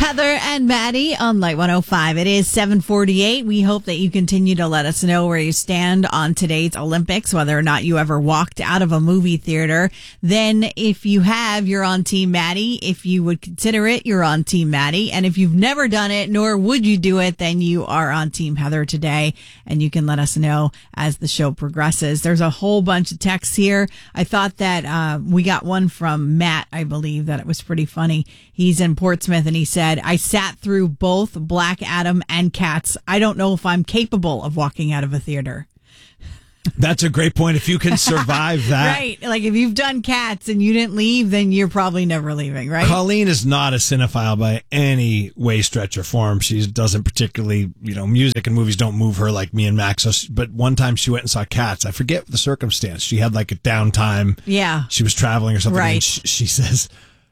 Heather and Maddie on Light 105. It is 7:48. We hope that you continue to let us know where you stand on today's Olympics, whether or not you ever walked out of a movie theater. Then if you have, you're on Team Maddie. If you would consider it, you're on Team Maddie. And if you've never done it, nor would you do it, then you are on Team Heather today. And you can let us know as the show progresses. There's a whole bunch of texts here. I thought that we got one from Matt, I believe, that it was pretty funny. He's in Portsmouth and he said, I sat through both Black Adam and Cats. I don't know if I'm capable of walking out of a theater. That's a great point. If you can survive that. Right. Like if you've done Cats and you didn't leave, then you're probably never leaving, right? Colleen is not a cinephile by any way, stretch, or form. She doesn't particularly, music and movies don't move her like me and Max. But one time she went and saw Cats. I forget the circumstance. She had like a downtime. Yeah. She was traveling or something. Right. And she says,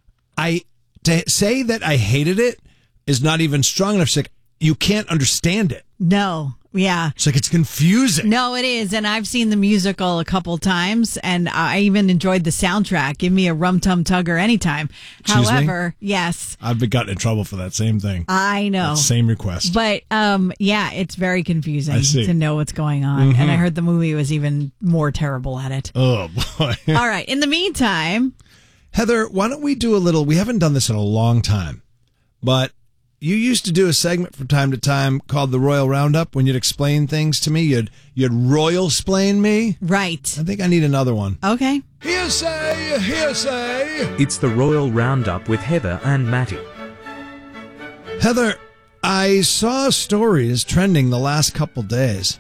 to say that I hated it is not even strong enough. She's like, you can't understand it. No. Yeah. It's like, it's confusing. No, it is. And I've seen the musical a couple times and I even enjoyed the soundtrack. Give me a Rum Tum Tugger anytime. Excuse However, me? yes. I've been gotten in trouble for that same thing. I know. That same request. But yeah, it's very confusing to know what's going on. Mm-hmm. And I heard the movie was even more terrible at it. Oh, boy. All right. In the meantime, Heather, why don't we do we haven't done this in a long time, but you used to do a segment from time to time called the Royal Roundup when you'd explain things to me. You'd royal-splain me. Right. I think I need another one. Okay. Hearsay, hearsay. It's the Royal Roundup with Heather and Matty. Heather, I saw stories trending the last couple days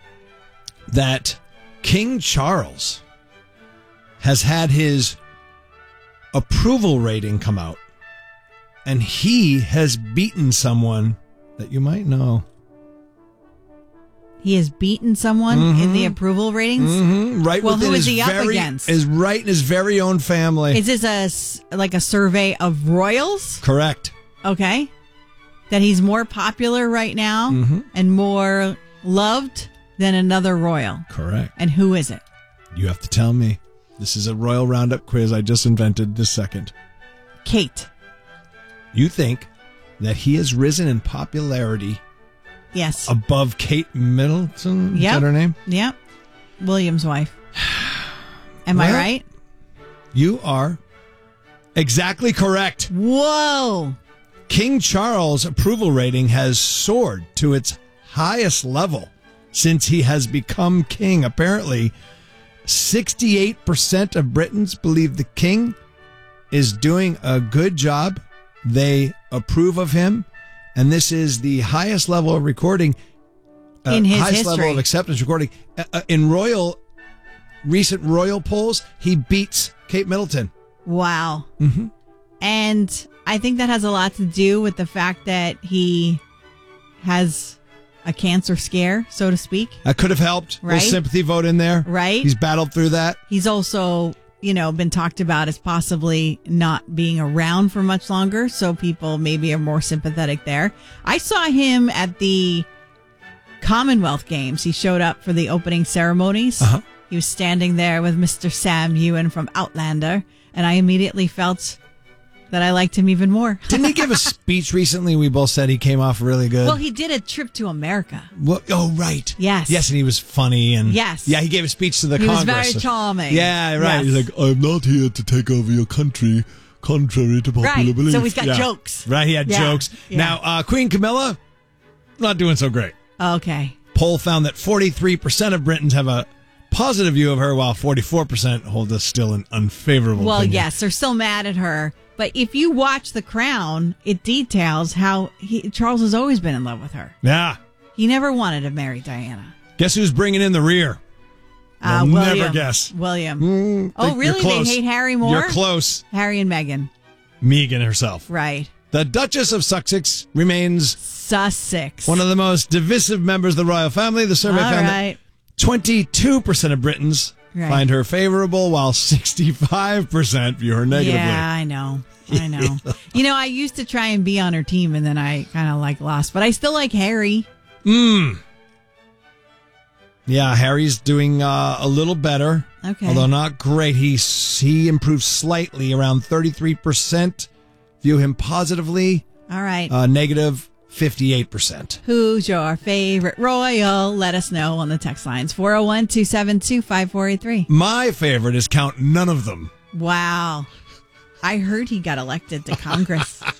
that King Charles has had his approval rating come out, and he has beaten someone that you might know. He has beaten someone in the approval ratings? Mm-hmm. Right. Well, who is he up against? Is right in his very own family. Is this a survey of royals? Correct. Okay. That he's more popular right now and more loved than another royal. Correct. And who is it? You have to tell me. This is a Royal Roundup quiz I just invented this second. Kate. You think that he has risen in popularity? Yes. Above Kate Middleton? Yep. Is that her name? Yep. William's wife. Am I right? You are exactly correct. Whoa. King Charles' approval rating has soared to its highest level since he has become king. Apparently, 68% of Britons believe the king is doing a good job. They approve of him. And this is the highest level of recording, in his highest history. level of acceptance recording. In recent royal polls, he beats Kate Middleton. Wow. Mm-hmm. And I think that has a lot to do with the fact that he has a cancer scare, so to speak. That could have helped. Right. Little sympathy vote in there. Right. He's battled through that. He's also, been talked about as possibly not being around for much longer. So people maybe are more sympathetic there. I saw him at the Commonwealth Games. He showed up for the opening ceremonies. Uh-huh. He was standing there with Mr. Sam Ewan from Outlander. And I immediately felt that I liked him even more. Didn't he give a speech recently? We both said he came off really good. Well, he did a trip to America. Well, oh, right. Yes. Yes, and he was funny. And yes. Yeah, he gave a speech to the He Congress. was very charming. Yeah, right. Yes. He's like, I'm not here to take over your country, contrary to popular Right. belief. So he's got Yeah. jokes. Right, he had Yeah. jokes. Yeah. Now, Queen Camilla, not doing so great. Okay. Poll found that 43% of Britons have a positive view of her, while 44% hold us still an unfavorable Well, opinion. yes, they're still mad at her. But if you watch The Crown, it details how Charles has always been in love with her. Yeah. He never wanted to marry Diana. Guess who's bringing in the rear? You'll William. never guess. William. Oh, You're really? They close. hate Harry more? You're close. Harry and Meghan. Megan herself. Right. The Duchess of Sussex remains Sussex. one of the most divisive members of the royal family. The survey All found right. that 22% of Britons find her favorable, while 65% view her negatively. Yeah, I know. I used to try and be on her team, and then I kind of lost. But I still like Harry. Yeah, Harry's doing a little better. Okay. Although not great. He improved slightly. Around 33% view him positively, All right. Negative 58%. Who's your favorite royal? Let us know on the text lines 401-272-5483. My favorite is Count None of Them. Wow. I heard he got elected to Congress.